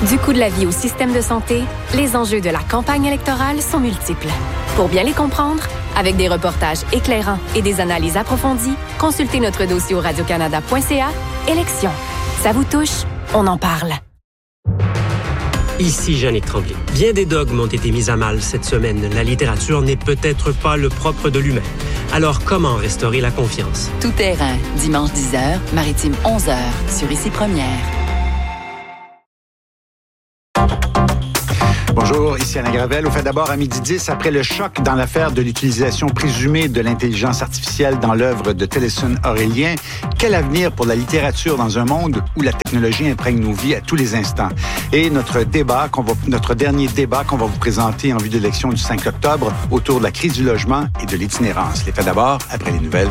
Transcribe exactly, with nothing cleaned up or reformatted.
Du coût de la vie au système de santé, les enjeux de la campagne électorale sont multiples. Pour bien les comprendre, avec des reportages éclairants et des analyses approfondies, consultez notre dossier au radiocanada point c a. Élections. Ça vous touche? On en parle. Ici Jeannick Tremblay. Bien des dogmes ont été mis à mal cette semaine. La littérature n'est peut-être pas le propre de l'humain. Alors, comment restaurer la confiance? Tout terrain, dimanche dix heures, maritime onze heures, sur Ici Première. Bonjour, ici Alain Gravel. Au fait d'abord, à midi dix, après le choc dans l'affaire de l'utilisation présumée de l'intelligence artificielle dans l'œuvre de Téléson Aurélien, quel avenir pour la littérature dans un monde où la technologie imprègne nos vies à tous les instants? Et notre débat, qu'on va, notre dernier débat qu'on va vous présenter en vue de l'élection du cinq octobre autour de la crise du logement et de l'itinérance. Les faits d'abord, après les nouvelles.